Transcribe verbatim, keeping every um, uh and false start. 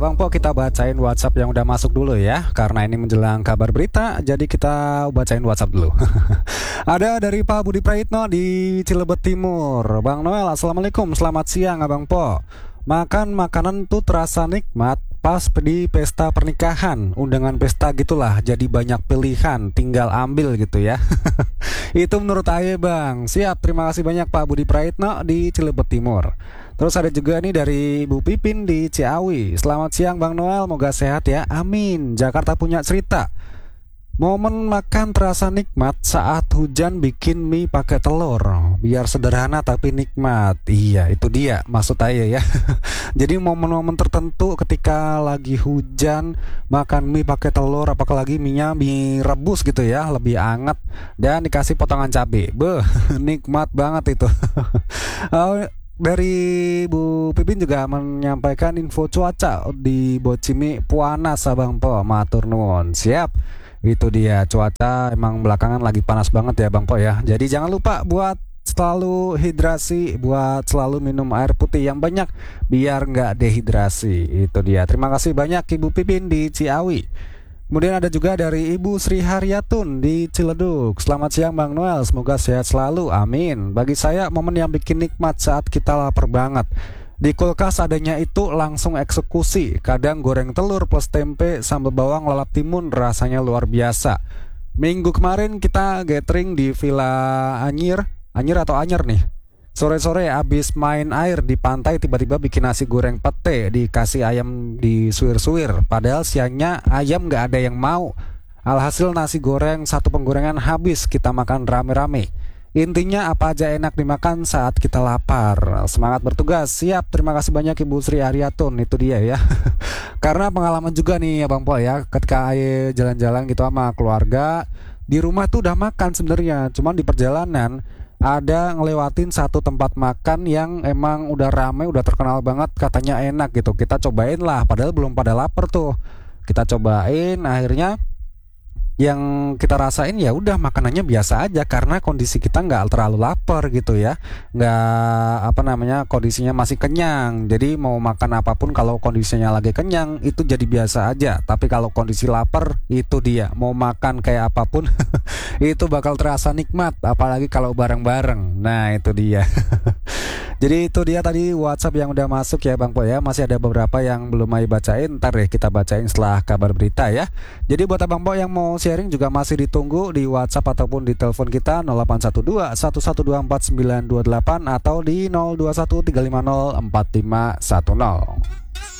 Bang Po, kita bacain WhatsApp yang udah masuk dulu ya. Karena ini menjelang kabar berita, jadi kita bacain WhatsApp dulu. Ada dari Pak Budi Praitno di Cilebet Timur. Bang Noel, Assalamualaikum, selamat siang Abang Po. Makan makanan tuh terasa nikmat pas di pesta pernikahan, undangan pesta gitulah, jadi banyak pilihan, tinggal ambil gitu ya. Itu menurut Aye Bang. Siap, terima kasih banyak Pak Budi Praitno di Cilebet Timur. Terus ada juga nih dari Ibu Pipin di Ciawi. Selamat siang Bang Noel, moga sehat ya, amin. Jakarta punya cerita. Momen makan terasa nikmat saat hujan bikin mie pakai telur. Biar sederhana tapi nikmat. Iya, itu dia maksud saya ya. Jadi momen-momen tertentu ketika lagi hujan makan mie pakai telur, apalagi mie-nya mie rebus gitu ya, lebih hangat dan dikasih potongan cabai. Beh, nikmat banget itu. Oh, dari Bu Pipin juga menyampaikan info cuaca di Bocimi Puanas Abang Po, matur nuwun. Siap. Itu dia, cuaca emang belakangan lagi panas banget ya Bang Po ya. Jadi jangan lupa buat selalu hidrasi, buat selalu minum air putih yang banyak biar nggak dehidrasi. Itu dia. Terima kasih banyak Ibu Pipin di Ciawi. Kemudian ada juga dari Ibu Sri Haryatun di Ciledug. Selamat siang Bang Noel, semoga sehat selalu, amin. Bagi saya momen yang bikin nikmat saat kita lapar banget. Di kulkas adanya itu langsung eksekusi. Kadang goreng telur plus tempe sambal bawang lalap timun rasanya luar biasa. Minggu kemarin kita gathering di Villa Anyir, Anyir atau Anyer nih. Sore-sore abis main air di pantai tiba-tiba bikin nasi goreng pete, dikasih ayam disuir-suir. Padahal siangnya ayam gak ada yang mau. Alhasil nasi goreng satu penggorengan habis, kita makan rame-rame. Intinya apa aja enak dimakan saat kita lapar. Semangat bertugas. Siap, terima kasih banyak Ibu Sri Haryatun. Itu dia ya. Karena pengalaman juga nih ya Bang Po ya, ketika Aye jalan-jalan gitu sama keluarga, di rumah tuh udah makan sebenarnya, cuman di perjalanan ada ngelewatin satu tempat makan yang emang udah rame, udah terkenal banget, katanya enak gitu. Kita cobain lah, padahal belum pada lapar tuh. Kita cobain, akhirnya yang kita rasain ya udah makanannya biasa aja karena kondisi kita nggak terlalu lapar gitu ya, nggak apa namanya kondisinya masih kenyang. Jadi mau makan apapun kalau kondisinya lagi kenyang itu jadi biasa aja. Tapi kalau kondisi lapar itu dia mau makan kayak apapun itu bakal terasa nikmat, apalagi kalau bareng-bareng. Nah itu dia. Jadi itu dia tadi WhatsApp yang udah masuk ya Bang Po ya. Masih ada beberapa yang belum Aye bacain, ntar deh kita bacain setelah kabar berita ya. Jadi buat Abang Po yang mau sharing juga masih ditunggu di WhatsApp ataupun di telepon kita nol delapan satu dua satu satu dua empat sembilan dua delapan atau di nol dua satu tiga lima nol empat lima satu nol.